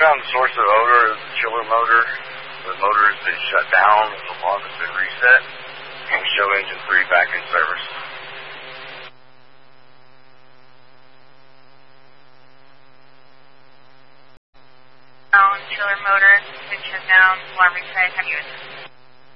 found the source of the odor is the chiller motor. The motor has been shut down, the alarm has been reset, and we show engine 3 back in service. Chiller motor, been shut down, alarm reset, have you